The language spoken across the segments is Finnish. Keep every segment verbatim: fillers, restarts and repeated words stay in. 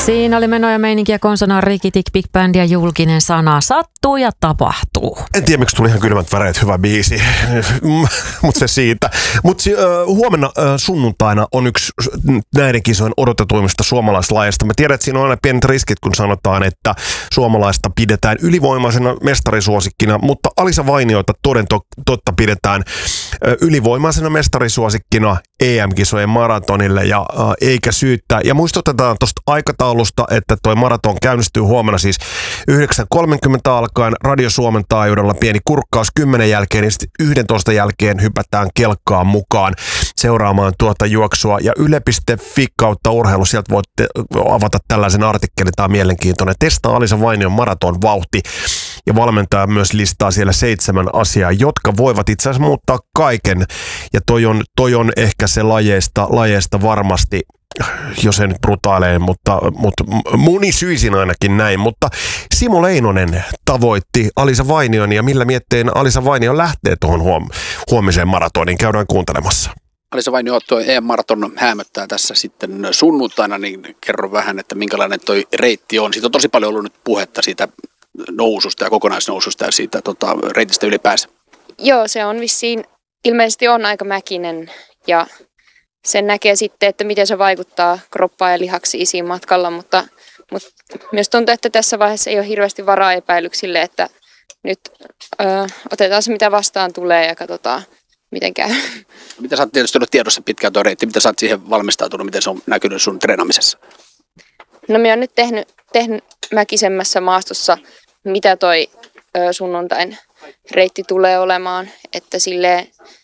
Siinä oli meno ja meininkiä konsonaan Rikitik, Big Band ja julkinen sana. Sattuu ja tapahtuu. En tiedä, miksi tuli ihan kylmät väreet, hyvä biisi, mutta se siitä. Mutta uh, huomenna uh, sunnuntaina on yksi näiden kisojen odotetuimmista suomalaislajeista. Mä tiedän, että siinä on aina pienet riskit, kun sanotaan, että suomalaista pidetään ylivoimaisena mestarisuosikkina, mutta Alisa Vainioita toden totta pidetään uh, ylivoimaisena mestarisuosikkina E M-kisojen maratonille ja uh, eikä syyttää. Ja muistutetaan tuosta aikataulusta, että toi maraton käynnistyy huomenna siis yhdeksän kolmekymmentä alkaen Radio Suomen taajuudella, pieni kurkkaus kymmenen jälkeen, niin sitten yksitoista jälkeen hypätään kelkkaan mukaan seuraamaan tuota juoksua. Ja yle piste fi kautta urheilu, sieltä voitte avata tällaisen artikkelin, tämä on mielenkiintoinen. Testaa Alisa Vainion maraton vauhti ja valmentaa myös listaa siellä seitsemän asiaa, jotka voivat itse asiassa muuttaa kaiken. Ja toi on, toi on ehkä se lajeista, lajeista varmasti, jos en brutaaleen, mutta, mutta monisyisin ainakin näin. Mutta Simo Leinonen tavoitti Alisa Vainion, ja millä mietteen Alisa Vainio lähtee tuohon huom- huomiseen maratoniin? Käydään kuuntelemassa. Alisa Vainio, tuo E M-maraton häämöttää tässä sitten sunnuntaina, niin kerro vähän, että minkälainen toi reitti on. Siitä on tosi paljon ollut nyt puhetta siitä noususta ja kokonaisnoususta ja siitä tota, reitistä ylipäänsä. Joo, se on vissiin, ilmeisesti on aika mäkinen ja sen näkee sitten, että miten se vaikuttaa kroppaan ja lihaksiin siinä matkalla, mutta, mutta myös tuntuu, että tässä vaiheessa ei ole hirveästi varaa epäilyksille, että nyt ö, otetaan se, mitä vastaan tulee ja katsotaan, miten käy. Mitä sä oot tietysti ollut tiedossa pitkään tuo reitti, mitä sä oot siihen valmistautunut, miten se on näkynyt sun treenaamisessa? No minä olen nyt tehnyt, tehnyt mäkisemmässä maastossa, mitä toi ö, sunnuntain reitti tulee olemaan, että silleen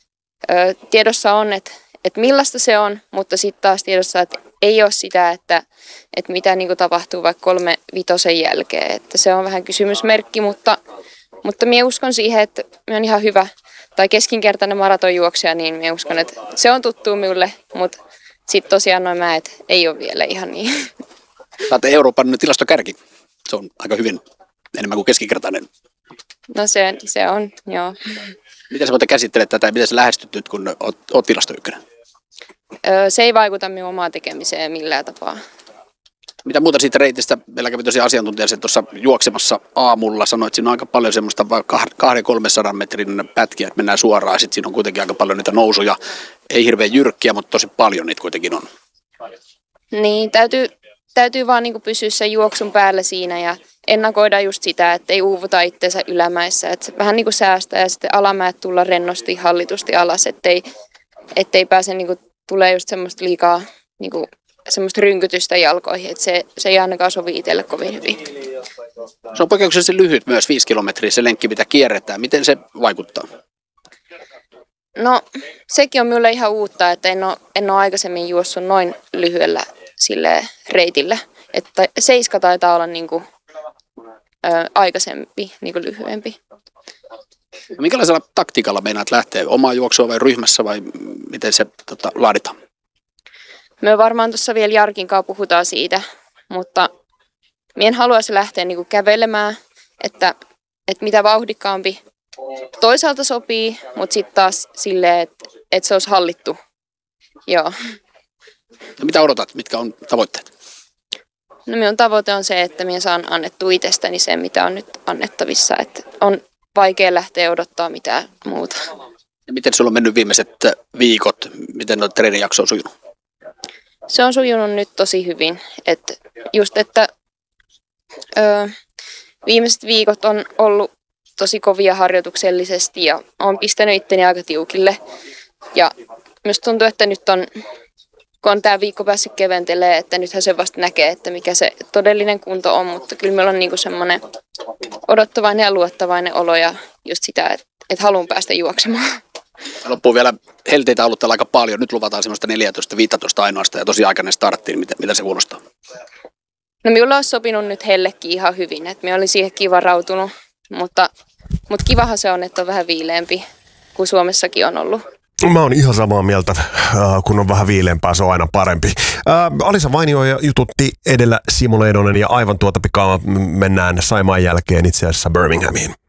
ö, tiedossa on, että että millaista se on, mutta sitten taas tiedossa, että ei ole sitä, että, että mitä niin kuin tapahtuu vaikka kolme vitosen jälkeen. Että se on vähän kysymysmerkki, mutta, mutta minä uskon siihen, että minä olen ihan hyvä tai keskinkertainen maratonjuoksija, niin minä uskon, että se on tuttu minulle, mutta sitten tosiaan noin mäet ei ole vielä ihan niin. Saatte Euroopan tilastokärki. Se on aika hyvin enemmän kuin keskinkertainen. No se, se on, joo. Miten sä voitte käsittelee tätä ja miten sä lähestyt nyt, kun oot, oot tilastoykkönen? Se ei vaikuta minun omaan tekemiseen millään tapaa. Mitä muuta siitä reitistä? Meillä kävi tosiaan asiantuntija tuossa juoksemassa aamulla. Sanoit, että siinä on aika paljon semmoista kahden kolmensadan metrin pätkiä, että mennään suoraan. Sitten siinä on kuitenkin aika paljon niitä nousuja. Ei hirveän jyrkkiä, mutta tosi paljon niitä kuitenkin on. Niin, täytyy, täytyy vaan niin pysyä sen juoksun päällä siinä ja ennakoida just sitä, että ei uuvuta itseensä ylämäissä. Että vähän niin kuin säästää ja sitten alamäet tulla rennosti, hallitusti alas, ettei, ettei pääse niin kuin tulee just semmoista liikaa niin kuin, semmoista rynkytystä jalkoihin, että se, se ei ainakaan sovi itselle kovin hyvin. Se on poikkeuksellisen lyhyt myös, viisi kilometriä se lenkki, mitä kierretään. Miten se vaikuttaa? No sekin on minulle ihan uutta, että en ole, en ole aikaisemmin juossut noin lyhyellä sille reitillä. Että seiska taitaa olla niin kuin, ö, aikaisempi, niin kuin lyhyempi. Minkälaisella taktiikalla meinaat lähteä? Omaa juoksua vai ryhmässä vai miten se tota, laaditaan? Me varmaan tuossa vielä Jarkin kanssa puhutaan siitä, mutta minä en haluaisi lähteä niinku kävelemään, että, että mitä vauhdikkaampi toisaalta sopii, mutta sitten taas silleen, että, että se olisi hallittu. Joo. No mitä odotat? Mitkä on tavoitteet? No minun tavoite on se, että minä saan annettua itsestäni sen, mitä on nyt annettavissa. Että on vaikea lähteä odottaa mitään muuta. Ja miten sulla on mennyt viimeiset viikot? Miten nuo treenijakso on sujunut? Se on sujunut nyt tosi hyvin. Et just, että ö, viimeiset viikot on ollut tosi kovia harjoituksellisesti ja olen pistänyt itteni aika tiukille. Ja myös tuntuu, että nyt on, kun on tämä viikko päässyt keventelemään, että nythän se vasta näkee, että mikä se todellinen kunto on. Mutta kyllä meillä on niinku semmoinen odottavainen ja luottavainen olo ja just sitä, että, että haluan päästä juoksemaan. Loppuun vielä helteitä ollut aika paljon. Nyt luvataan semmoista neljätoista viisitoista ainoastaan ja tosi aikainen starttiin. Mitä, mitä se kuulostaa? No minulla olisi sopinut nyt hellekin ihan hyvin. Että minä olin siihenkin varautunut. Mutta, mutta kivahan se on, että on vähän viileämpi kuin Suomessakin on ollut. Mä oon ihan samaa mieltä, kun on vähän viileämpää, se on aina parempi. Ää, Alisa Vainio jututti edellä Simo Leinonen ja aivan tuota pikaa mennään Saimaan jälkeen itse asiassa Birminghamiin.